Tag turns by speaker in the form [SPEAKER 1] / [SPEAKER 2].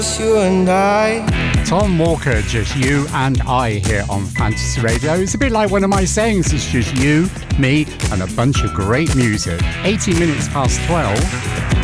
[SPEAKER 1] You and I.
[SPEAKER 2] Tom Walker, just you and I here on Fantasy Radio. It's a bit like one of my sayings, it's just you, me, and a bunch of great music. 18 minutes past 12.